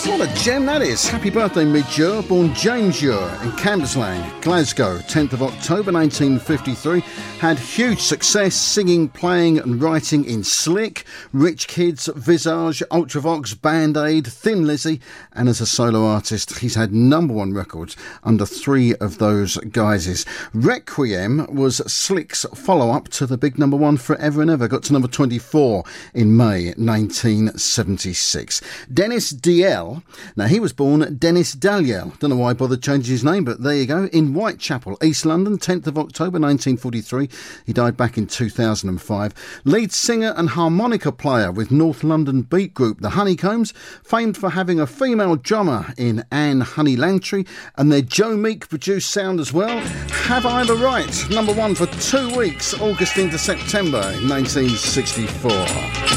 What a gem that is. Happy birthday, Midge Ure, born James Ure in Cambuslang, Glasgow, 10th of October 1953. Had huge success singing, playing and writing in Slick, Rich Kids, Visage, Ultravox, Band-Aid, Thin Lizzy, and as a solo artist he's had #1 records under 3 of those guises. Requiem was Slick's follow-up to the big #1 Forever and Ever, got to number 24 in May 1976. Dennis DL, now he was born Dennis Dalyell, don't know why I bothered changing his name, but there you go, in Whitechapel, East London, 10th of October 1943. He died back in 2005. Lead singer and harmonica player with North London beat group The Honeycombs, famed for having a female drummer in Anne Honey Langtry, and their Joe Meek produced sound as well. Have I the Right, #1 for 2 weeks, August into September 1964.